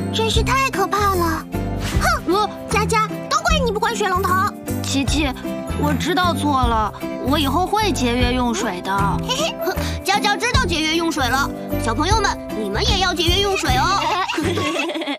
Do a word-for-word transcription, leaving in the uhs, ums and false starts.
真是太可怕了！哼，我佳佳，都怪你不关水龙头。 琪琪，我知道错了，我以后会节约用水的。 嘿嘿，佳佳知道节约用水了，小朋友们，你们也要节约用水哦。